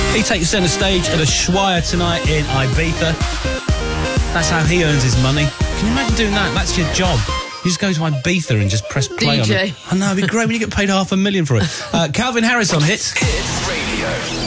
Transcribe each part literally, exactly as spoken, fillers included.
He takes centre stage at Ushuaia tonight in Ibiza. That's how he earns his money. Can you imagine doing that? That's your job. You just go to Ibiza and just press play D J. on it. I know, it'd be great when you get paid half a million for it. Uh, Calvin Harris on Hits. Hits Radio.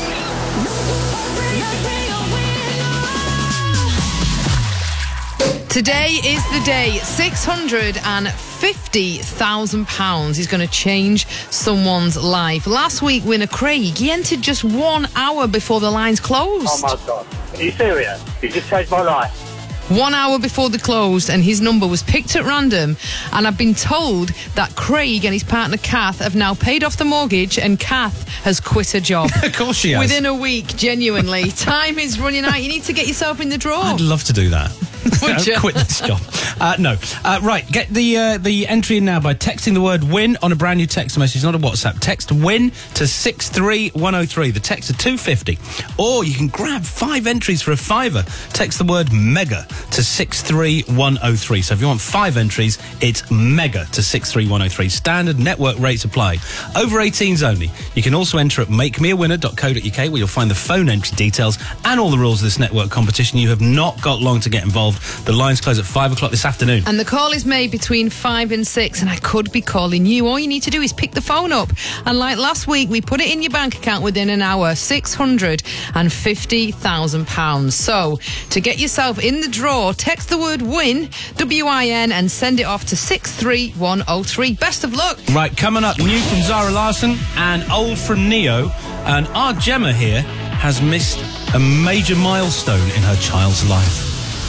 Today is the day. six hundred fifty thousand pounds is going to change someone's life. Last week, winner Craig, he entered just one hour before the lines closed. Oh my God. Are you serious? You just changed my life. One hour before they closed, and his number was picked at random. And I've been told that Craig and his partner Kath have now paid off the mortgage, and Kath has quit her job. Of course she has. Within a week, genuinely. Time is running out. You need to get yourself in the draw. I'd love to do that. Would you? Quit this job. Uh, no. Uh, right, get the uh, the entry in now by texting the word WIN on a brand new text message, not a WhatsApp. Text WIN to six three one oh three. The text is two fifty. Or you can grab five entries for a fiver. Text the word MEGA to six three one oh three. So if you want five entries, it's MEGA to six three one oh three. Standard network rates apply. Over eighteens only. You can also enter at make me a winner dot co dot uk, where you'll find the phone entry details and all the rules of this network competition. You have not got long to get involved. The lines close at five o'clock this afternoon. And the call is made between five and six, and I could be calling you. All you need to do is pick the phone up. And like last week, we put it in your bank account within an hour. six hundred fifty thousand pounds. So, to get yourself in the draw, text the word WIN, W I N, and send it off to six three one oh three. Best of luck. Right, coming up, new from Zara Larsson and old from Neo. And our Gemma here has missed a major milestone in her child's life.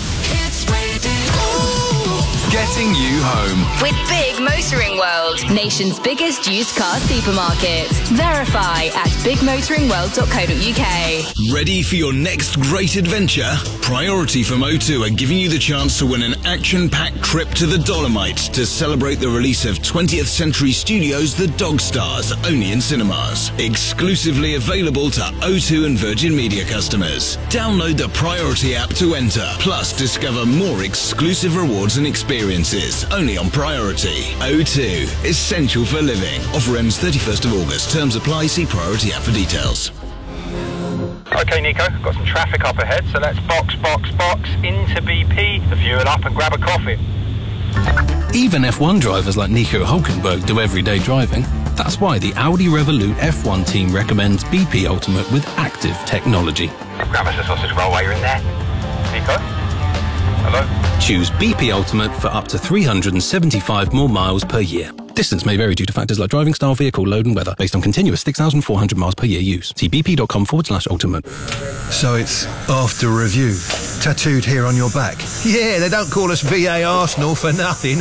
Getting you home. With Big Motoring World, nation's biggest used car supermarket. Verify at big motoring world dot co dot uk. Ready for your next great adventure? Priority from O two are giving you the chance to win an action-packed trip to the Dolomites to celebrate the release of twentieth Century Studios' The Dog Stars, only in cinemas. Exclusively available to O two and Virgin Media customers. Download the Priority app to enter. Plus, discover more exclusive rewards and experiences. Only on Priority. O two. Essential for living. Offer ends thirty-first of August. Terms apply. See Priority app for details. OK, Nico, got some traffic up ahead, so let's box, box, box into B P to fuel up and grab a coffee. Even F one drivers like Nico Hulkenberg do everyday driving. That's why the Audi Revolut F one team recommends B P Ultimate with active technology. Grab us a sausage roll while you're in there. Nico? Hello? Choose B P Ultimate for up to three hundred seventy-five more miles per year. Distance may vary due to factors like driving style, vehicle load and weather, based on continuous six thousand four hundred miles per year use. See bp.com forward slash ultimate. So it's after review. Tattooed here on your back. Yeah, they don't call us V A Arsenal for nothing.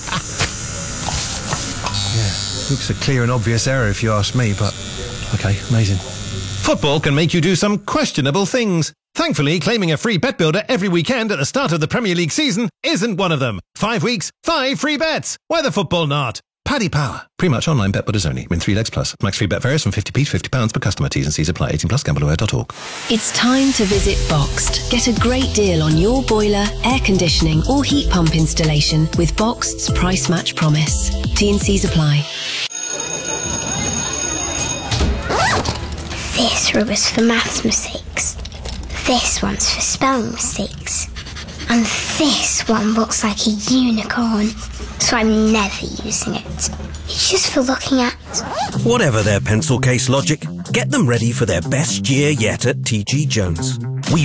Yeah, looks a clear and obvious error if you ask me, but okay, amazing. Football can make you do some questionable things. Thankfully, claiming a free bet builder every weekend at the start of the Premier League season isn't one of them. Five weeks, five free bets. Why the football not? Paddy Power. Pre-match online bet builders only. Win three legs plus. Max free bet varies from fifty p to fifty pounds per customer. T's and C's apply. eighteen plus gamble aware dot org. It's time to visit Boxed. Get a great deal on your boiler, air conditioning or heat pump installation with Boxed's price match promise. T's and C's apply. This rubber's for maths mistakes. This one's for spelling mistakes. And this one looks like a unicorn, so I'm never using it. It's just for looking at. Whatever their pencil case logic, get them ready for their best year yet at T G Jones. We